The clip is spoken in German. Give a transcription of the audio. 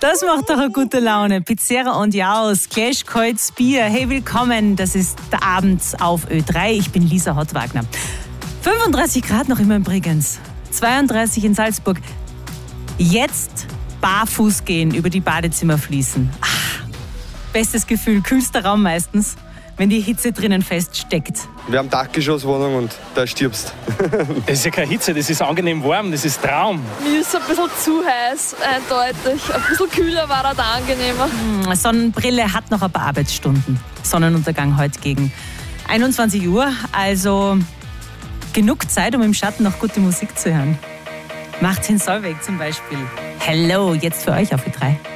Das macht doch eine gute Laune. Pizzeria und Jaus, Clash Kaltes Bier. Hey, willkommen. Das ist der Abend auf Ö3. Ich bin Lisa Hottwagner. 35 Grad noch immer in Bregenz. 32 in Salzburg. Jetzt barfuß gehen, über die Badezimmerfliesen. Bestes Gefühl, kühlster Raum meistens, wenn die Hitze drinnen feststeckt. Wir haben Dachgeschosswohnung und da stirbst. Das ist ja keine Hitze, das ist angenehm warm, das ist Traum. Mir ist es ein bisschen zu heiß, eindeutig. Ein bisschen kühler war da angenehmer. Sonnenbrille hat noch ein paar Arbeitsstunden. Sonnenuntergang heute gegen 21 Uhr, also genug Zeit, um im Schatten noch gute Musik zu hören. Martin Solveig zum Beispiel. Hello, jetzt für euch auf Ö3.